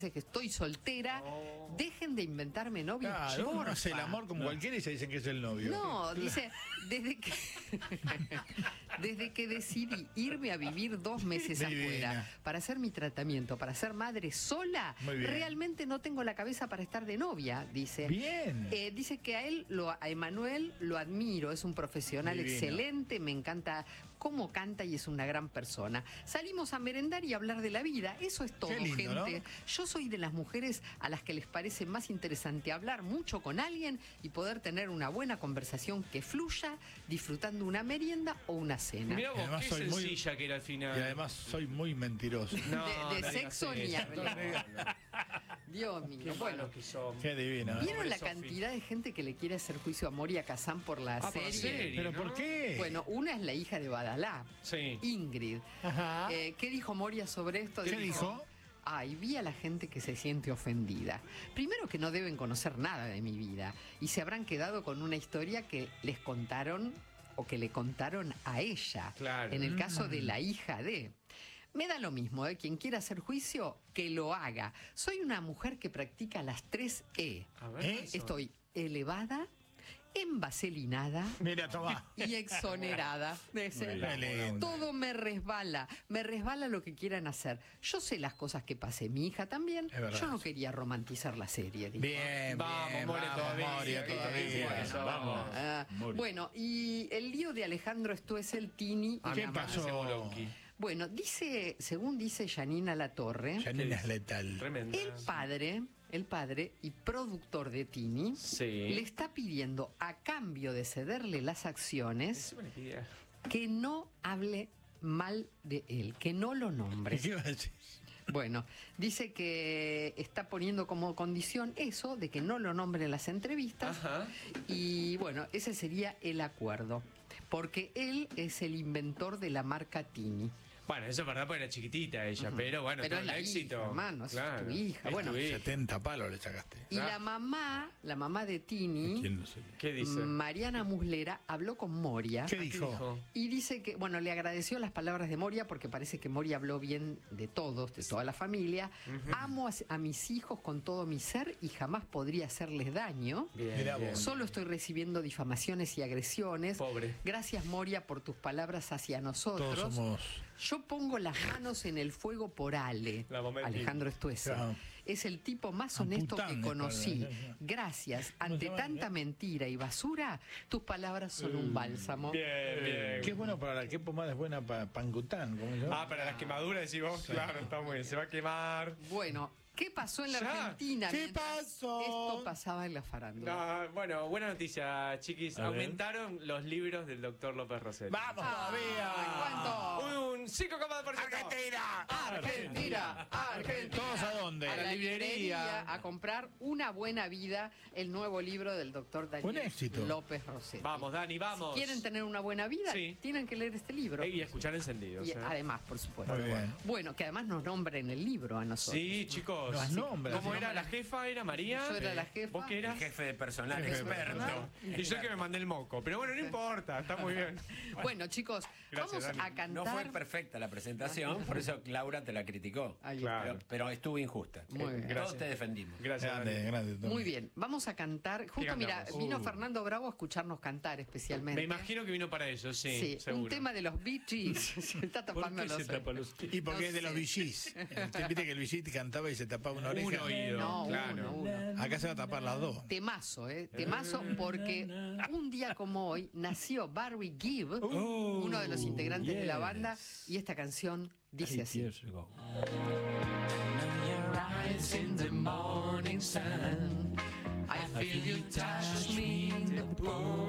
que estoy soltera, dejen de inventarme novios. Claro, uno hace el amor con cualquiera y se dicen que es el novio. No, dice, desde que decidí irme a vivir 2 meses afuera para hacer mi tratamiento, para ser madre sola, realmente no tengo la cabeza para estar de novia, dice. Bien. Dice que a Emanuel lo admiro, es un profesional excelente, me encanta cómo canta y es una gran persona. Salimos a merendar y a hablar de la vida, eso es todo, qué lindo, gente. ¿no? Yo soy de las mujeres a las que les parece más interesante hablar mucho con alguien y poder tener una buena conversación que fluya, disfrutando una merienda o una cena. Mirá vos, qué sencilla que era al final. Y además soy muy mentiroso. No, de sexo ni hablar. Dios mío. Qué buenos que son. Qué divino. ¿Vieron la cantidad de gente que le quiere hacer juicio a Moria Kazan por la serie? Por la serie, ¿Pero ¿no? por qué? Bueno, una es la hija de Badalá, Ingrid. Ajá. ¿Qué dijo Moria sobre esto? ¿Qué dijo? Ay, vi a la gente que se siente ofendida. Primero que no deben conocer nada de mi vida y se habrán quedado con una historia que les contaron o que le contaron a ella. Claro. En el caso de la hija de... Me da lo mismo, quien quiera hacer juicio, que lo haga. Soy una mujer que practica las 3 E. A ver, Estoy elevada, envaselinada, Mira, toma. y exonerada. Todo me resbala lo que quieran hacer. Yo sé las cosas que pasé, mi hija también. Yo no quería romantizar la serie. Dijo. Bien, vamos, Moria, todavía. Vamos. Bueno, y el lío de Alejandro Stoessel, Tini. ¿Qué pasó? Bueno, según dice Janina Latorre, Janina es letal. Tremenda. el padre y productor de Tini le está pidiendo, a cambio de cederle las acciones, que no hable mal de él, que no lo nombre. ¿Qué iba a decir? Bueno, dice que está poniendo como condición eso, de que no lo nombre en las entrevistas. Ajá. Y bueno, ese sería el acuerdo, porque él es el inventor de la marca Tini. Bueno, eso es verdad porque era chiquitita ella, pero bueno, Pero todo es la el éxito. hija, hermano, es tu hija. Es Bueno, tu hija. 70 palos le sacaste. Y la mamá de Tini, ¿Quién no sé? ¿Qué dice? Mariana Muslera, habló con Moria. ¿Qué dijo? Y dice que, bueno, le agradeció las palabras de Moria porque parece que Moria habló bien de todos, de toda la familia. Amo a mis hijos con todo mi ser y jamás podría hacerles daño. Mirá vos. Solo estoy recibiendo difamaciones y agresiones. Pobre. Gracias, Moria, por tus palabras hacia nosotros. Todos somos... Yo pongo las manos en el fuego por Ale, Alejandro Stoessel. Claro. Es el tipo más honesto que conocí. Gracias. Ante tanta mentira y basura, tus palabras son un bálsamo. Bien, bien. Qué bueno para qué pomada es buena para Pancután. ¿Cómo se llama? Para las quemaduras decís vos. Claro, está muy bien. Se va a quemar. Bueno, ¿qué pasó en la Argentina? ¿Qué pasó? Esto pasaba en la farándula. No, bueno, buena noticia, chiquis. Aumentaron los libros del doctor López Rossetti. ¡Vamos todavía! ¿Cuánto? Un 5,2%. ¡Argentina! Argentina, Argentina. ¿Todos a dónde? A la librería a comprar Una Buena Vida, el nuevo libro del doctor Daniel López Rossetti. Vamos, Dani, vamos. Si quieren tener una buena vida, tienen que leer este libro. Y escuchar Encendidos. Y además, por supuesto. Muy bien. Bueno, que además nos nombra en el libro a nosotros. Sí, chicos. Nos nombra. ¿Cómo era la jefa? ¿Era María? Yo era la jefa. ¿Vos qué eras? Jefe de personal, experto. Y yo que me mandé el moco. Pero bueno, no importa, está muy bien. Bueno, chicos, Gracias, vamos Dani. a cantar. No fue perfecta la presentación, por eso Laura te la criticó. Claro. Pero estuvo injusta. Muy bien. Todos te defendimos. Gracias, Dani. Grande. Muy bien, vamos a cantar. Justo, mira, vino Fernando Bravo a escucharnos cantar especialmente. Me imagino que vino para eso, sí, seguro. Un tema de los Bee Gees. Se está tapando los ojos. Y porque es de los VGs. Viste que el VG cantaba y se tapaba una oreja. Un oído, No, claro. uno. Acá se va a tapar las dos. Temazo, temazo, porque un día como hoy nació Barry Gibb, uno de los integrantes de la banda, y esta canción dice así. In the morning sun, I feel you touch me in the